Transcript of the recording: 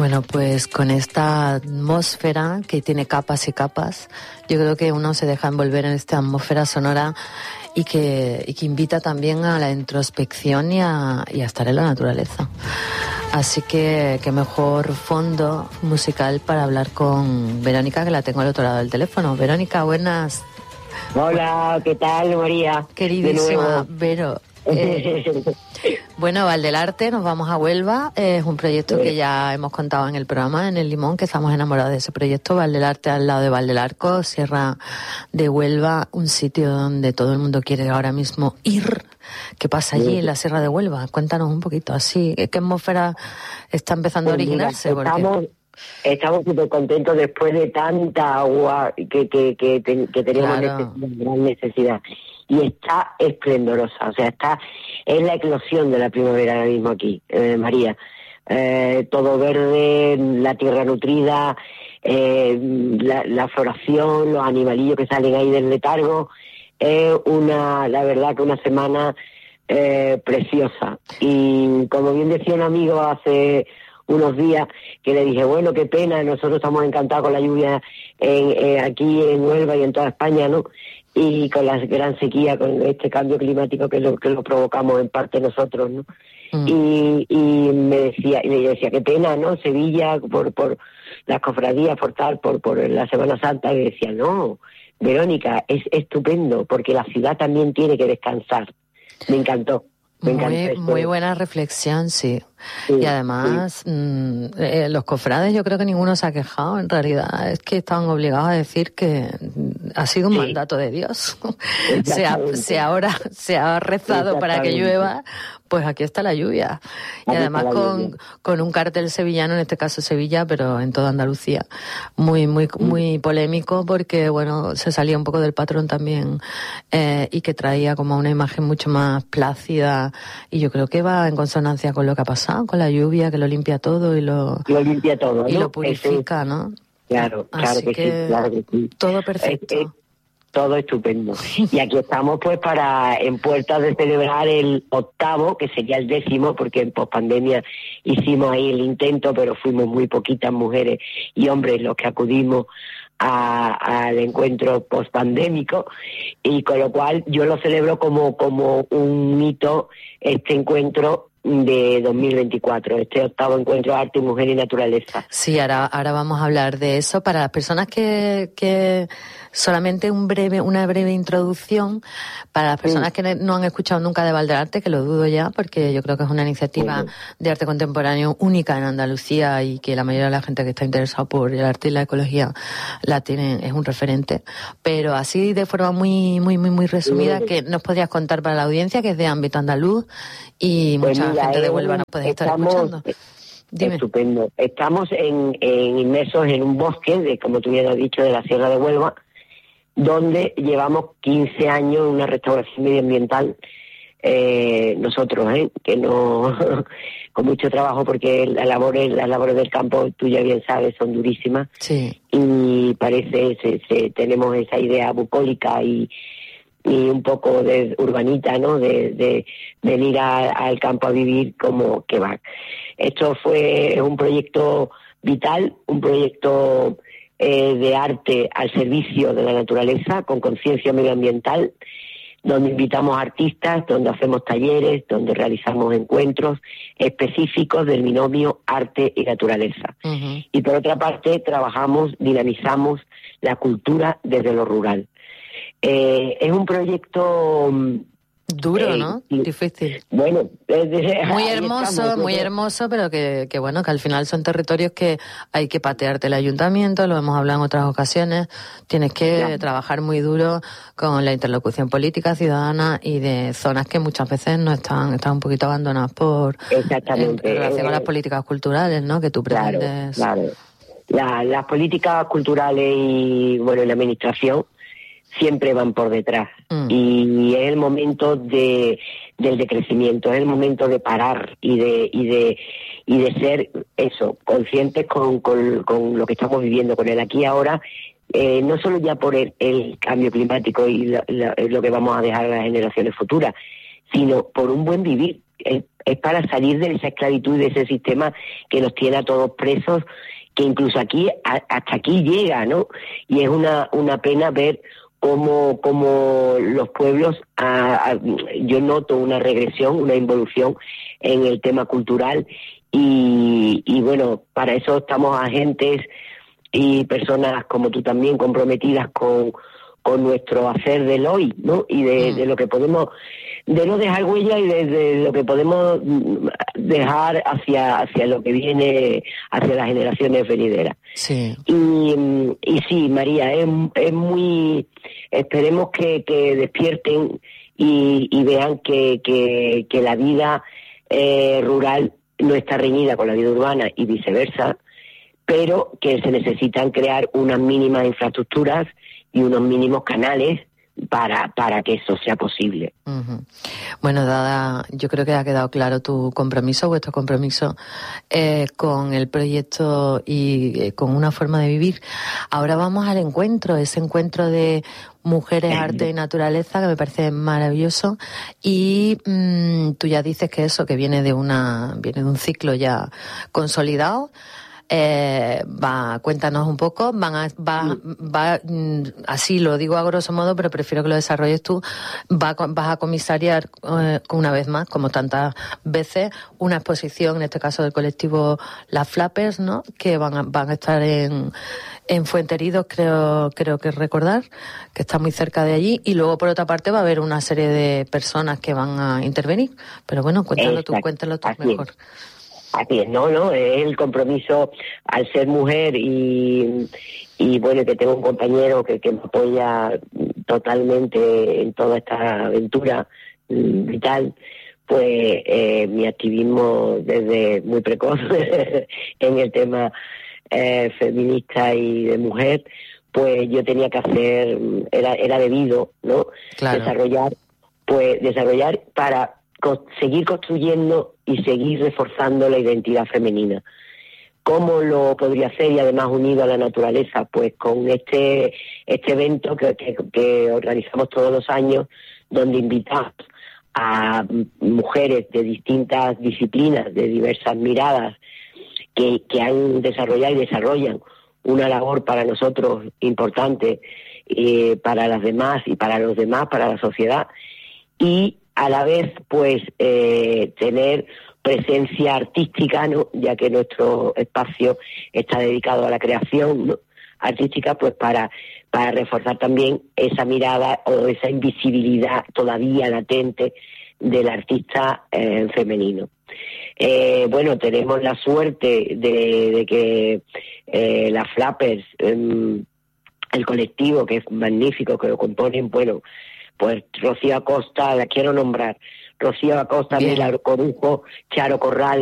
Bueno, pues con esta atmósfera que tiene capas y capas, yo creo que uno se deja envolver en esta atmósfera sonora y que invita también a la introspección y a estar en la naturaleza. Así que qué mejor fondo musical para hablar con Verónica, que la tengo al otro lado del teléfono. Verónica, buenas. Hola, ¿qué tal, María? Queridísima Vero. Bueno, Valdelarte, nos vamos a Huelva. Es un proyecto que ya hemos contado en el programa, en El Limón, que estamos enamorados de ese proyecto. Valdelarte, al lado de Valdelarco, Sierra de Huelva, un sitio donde todo el mundo quiere ahora mismo ir. ¿Qué pasa allí en la Sierra de Huelva? Cuéntanos un poquito así. ¿Qué atmósfera está empezando a originarse? Estamos súper contentos después de tanta agua que teníamos gran necesidad. Y está esplendorosa, o sea, es la eclosión de la primavera ahora mismo aquí, María. Todo verde, la tierra nutrida, la floración, los animalillos que salen ahí del letargo. La verdad que una semana preciosa. Y como bien decía un amigo hace unos días, que le dije, bueno, qué pena, nosotros estamos encantados con la lluvia aquí en Huelva y en toda España, ¿no? Y con la gran sequía, con este cambio climático que lo provocamos en parte nosotros, ¿no? Y le decía, qué pena, ¿no? Sevilla, por las cofradías, por la Semana Santa, y decía, no, Verónica, es estupendo, porque la ciudad también tiene que descansar. Me encantó. Muy buena reflexión, sí. Y además, los cofrades, yo creo que ninguno se ha quejado, en realidad. Es que estaban obligados a decir que ha sido un mandato de Dios. Se ha rezado para que llueva, pues aquí está la lluvia. Y además con un cartel sevillano, en este caso Sevilla, pero en toda Andalucía, muy polémico, porque bueno, se salía un poco del patrón también, y que traía como una imagen mucho más plácida, y yo creo que va en consonancia con lo que ha pasado, con la lluvia, que lo limpia todo y lo limpia todo, y lo purifica, ¿no? Claro que sí. Todo perfecto. Todo estupendo. Y aquí estamos pues en puertas de celebrar el 8º, que sería el 10º, porque en pospandemia hicimos ahí el intento, pero fuimos muy poquitas mujeres y hombres los que acudimos al encuentro pospandémico, y con lo cual yo lo celebro como un hito, este encuentro de 2024, este 8º encuentro Arte, Mujer y Naturaleza. Sí, ahora vamos a hablar de eso. Para las personas que solamente una breve introducción, para las personas que no han escuchado nunca de Valdelarte, que lo dudo ya, porque yo creo que es una iniciativa de arte contemporáneo única en Andalucía, y que la mayoría de la gente que está interesada por el arte y la ecología la tienen, es un referente. Pero así de forma muy resumida, que nos podrías contar para la audiencia, que es de ámbito andaluz, y mucha gente de Huelva nos puede estar escuchando. Dime. Estupendo. Estamos inmersos en un bosque, como tú bien has dicho, de la Sierra de Huelva, donde llevamos 15 años en una restauración medioambiental, nosotros, que no con mucho trabajo, porque las labores del campo, tú ya bien sabes, son durísimas. Sí. Y tenemos esa idea bucólica y un poco de urbanita, ¿no? De venir al campo a vivir como que va. Esto es un proyecto vital, un proyecto de arte al servicio de la naturaleza, con conciencia medioambiental, donde invitamos artistas, donde hacemos talleres, donde realizamos encuentros específicos del binomio arte y naturaleza. Uh-huh. Y por otra parte, dinamizamos la cultura desde lo rural. Es un proyecto duro, ¿no? Difícil. Bueno, muy hermoso, pero que bueno, que al final son territorios que hay que patearte el ayuntamiento, lo hemos hablado en otras ocasiones. Tienes que trabajar muy duro con la interlocución política, ciudadana, y de zonas que muchas veces no están un poquito abandonadas en relación a las políticas culturales, ¿no? Que tú pretendes. Claro. Las políticas culturales y la administración siempre van por detrás, y es el momento del decrecimiento, es el momento de parar y de ser conscientes con lo que estamos viviendo, con el aquí y ahora, no solo ya por el cambio climático y lo que vamos a dejar a las generaciones futuras, sino por un buen vivir. es para salir de esa esclavitud, de ese sistema que nos tiene a todos presos, que incluso aquí, hasta aquí llega, ¿no? Y es una pena ver cómo los pueblos, yo noto una regresión, una involución en el tema cultural, y bueno, para eso estamos agentes y personas como tú también comprometidas con nuestro hacer del hoy, ¿no? Y de lo que podemos, de no dejar huella, y de lo que podemos dejar hacia lo que viene, hacia las generaciones venideras. Sí. Y sí, María, es muy, esperemos que despierten y vean que la vida rural no está reñida con la vida urbana y viceversa, pero que se necesitan crear unas mínimas infraestructuras y unos mínimos canales para que eso sea posible. Uh-huh. Bueno, Dada, yo creo que ha quedado claro tu compromiso, vuestro compromiso con el proyecto y con una forma de vivir. Ahora vamos al encuentro, ese encuentro de mujeres, arte y naturaleza, que me parece maravilloso. Y tú ya dices que eso, que viene de un ciclo ya consolidado. Cuéntanos un poco, así lo digo a grosso modo, pero prefiero que lo desarrolles tú. Vas a comisariar una vez más, como tantas veces, una exposición, en este caso del colectivo Las Flappers, ¿no? Que van a estar en Fuenteridos, creo que recordar, que está muy cerca de allí, y luego por otra parte va a haber una serie de personas que van a intervenir, pero bueno, cuéntalo tú mejor. Así es, no, es el compromiso al ser mujer y bueno, que tengo un compañero que me apoya totalmente en toda esta aventura vital, pues mi activismo desde muy precoz en el tema feminista y de mujer, pues yo tenía que hacer, era debido, ¿no? Claro. Desarrollar para seguir construyendo y seguir reforzando la identidad femenina. ¿Cómo lo podría hacer? Y además unido a la naturaleza, pues con este evento que organizamos todos los años, donde invitamos a mujeres de distintas disciplinas, de diversas miradas, que han desarrollado y desarrollan una labor para nosotros importante, para las demás y para los demás, para la sociedad, y a la vez, pues, tener presencia artística, ¿no? Ya que nuestro espacio está dedicado a la creación, ¿no? Artística, pues para reforzar también esa mirada o esa invisibilidad todavía latente del artista femenino. Bueno, tenemos la suerte de que las Flappers, el colectivo, que es magnífico, que lo componen, bueno, pues Rocío Acosta, la quiero nombrar, Rocío Acosta, Milagro Corujo, Charo Corrales,